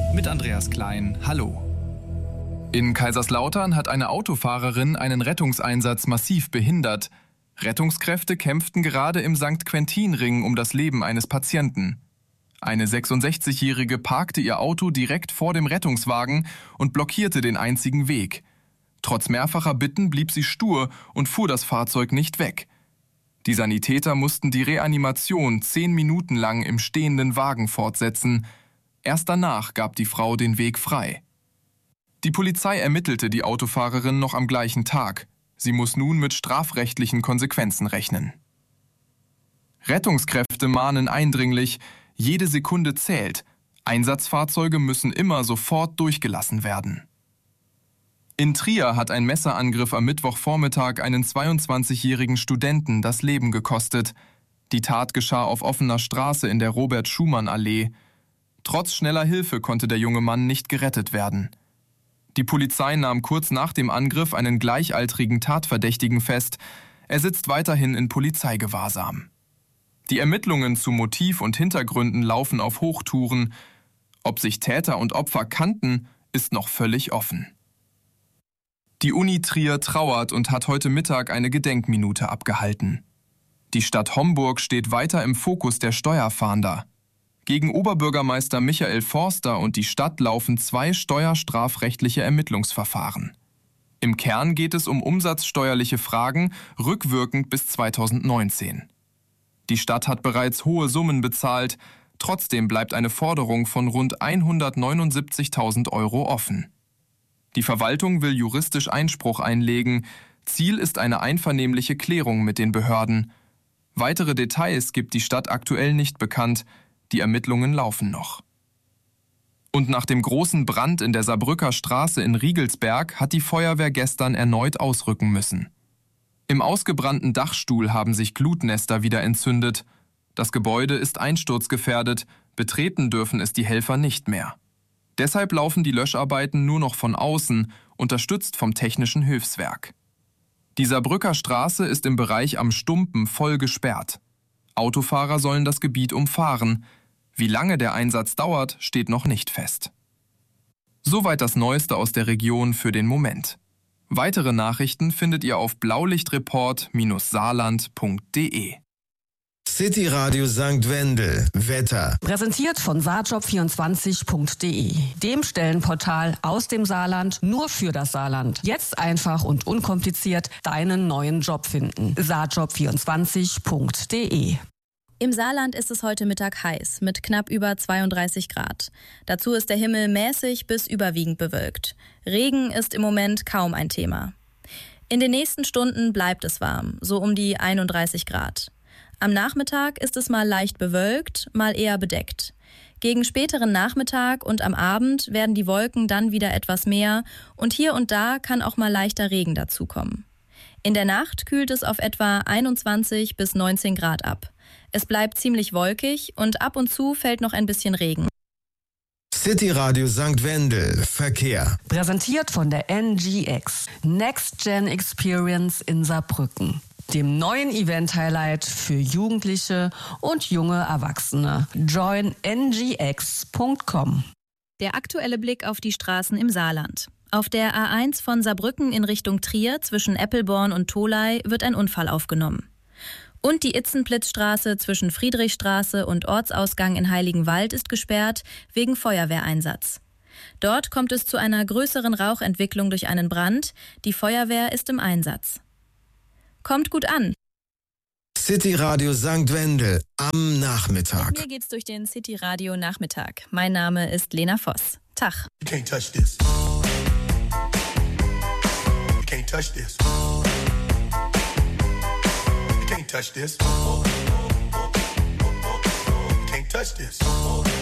mit Andreas Klein. Hallo. In Kaiserslautern hat eine Autofahrerin einen Rettungseinsatz massiv behindert. Rettungskräfte kämpften gerade im St. Quentin-Ring um das Leben eines Patienten. Eine 66-Jährige parkte ihr Auto direkt vor dem Rettungswagen und blockierte den einzigen Weg. Trotz mehrfacher Bitten blieb sie stur und fuhr das Fahrzeug nicht weg. Die Sanitäter mussten die Reanimation 10 Minuten lang im stehenden Wagen fortsetzen. Erst danach gab die Frau den Weg frei. Die Polizei ermittelte die Autofahrerin noch am gleichen Tag. Sie muss nun mit strafrechtlichen Konsequenzen rechnen. Rettungskräfte mahnen eindringlich, jede Sekunde zählt. Einsatzfahrzeuge müssen immer sofort durchgelassen werden. In Trier hat ein Messerangriff am Mittwochvormittag einen 22-jährigen Studenten das Leben gekostet. Die Tat geschah auf offener Straße in der Robert-Schumann-Allee. Trotz schneller Hilfe konnte der junge Mann nicht gerettet werden. Die Polizei nahm kurz nach dem Angriff einen gleichaltrigen Tatverdächtigen fest. Er sitzt weiterhin in Polizeigewahrsam. Die Ermittlungen zu Motiv und Hintergründen laufen auf Hochtouren. Ob sich Täter und Opfer kannten, ist noch völlig offen. Die Uni Trier trauert und hat heute Mittag eine Gedenkminute abgehalten. Die Stadt Homburg steht weiter im Fokus der Steuerfahnder. Gegen Oberbürgermeister Michael Forster und die Stadt laufen 2 steuerstrafrechtliche Ermittlungsverfahren. Im Kern geht es um umsatzsteuerliche Fragen, rückwirkend bis 2019. Die Stadt hat bereits hohe Summen bezahlt, trotzdem bleibt eine Forderung von rund 179.000 € offen. Die Verwaltung will juristisch Einspruch einlegen. Ziel ist eine einvernehmliche Klärung mit den Behörden. Weitere Details gibt die Stadt aktuell nicht bekannt. Die Ermittlungen laufen noch. Und nach dem großen Brand in der Saarbrücker Straße in Riegelsberg hat die Feuerwehr gestern erneut ausrücken müssen. Im ausgebrannten Dachstuhl haben sich Glutnester wieder entzündet. Das Gebäude ist einsturzgefährdet, betreten dürfen es die Helfer nicht mehr. Deshalb laufen die Löscharbeiten nur noch von außen, unterstützt vom Technischen Hilfswerk. Die Saarbrücker Straße ist im Bereich am Stumpen voll gesperrt. Autofahrer sollen das Gebiet umfahren. Wie lange der Einsatz dauert, steht noch nicht fest. Soweit das Neueste aus der Region für den Moment. Weitere Nachrichten findet ihr auf blaulichtreport-saarland.de. City Radio St. Wendel. Wetter. Präsentiert von saarjob24.de, dem Stellenportal aus dem Saarland nur für das Saarland. Jetzt einfach und unkompliziert deinen neuen Job finden. saarjob24.de. Im Saarland ist es heute Mittag heiß mit knapp über 32 Grad. Dazu ist der Himmel mäßig bis überwiegend bewölkt. Regen ist im Moment kaum ein Thema. In den nächsten Stunden bleibt es warm, so um die 31 Grad. Am Nachmittag ist es mal leicht bewölkt, mal eher bedeckt. Gegen späteren Nachmittag und am Abend werden die Wolken dann wieder etwas mehr und hier und da kann auch mal leichter Regen dazukommen. In der Nacht kühlt es auf etwa 21 bis 19 Grad ab. Es bleibt ziemlich wolkig und ab und zu fällt noch ein bisschen Regen. City Radio St. Wendel. Verkehr. Präsentiert von der NGX, Next Gen Experience in Saarbrücken, dem neuen Event-Highlight für Jugendliche und junge Erwachsene. Join ngx.com. Der aktuelle Blick auf die Straßen im Saarland. Auf der A1 von Saarbrücken in Richtung Trier zwischen Eppelborn und Tholey wird ein Unfall aufgenommen. Und die Itzenplitzstraße zwischen Friedrichstraße und Ortsausgang in Heiligenwald ist gesperrt wegen Feuerwehreinsatz. Dort kommt es zu einer größeren Rauchentwicklung durch einen Brand. Die Feuerwehr ist im Einsatz. Kommt gut an. City Radio St. Wendel am Nachmittag. Mit mir geht's durch den City Radio Nachmittag. Mein Name ist Lena Voss. Tag. You can't touch this. You can't touch this. You can't touch this. You can't touch this.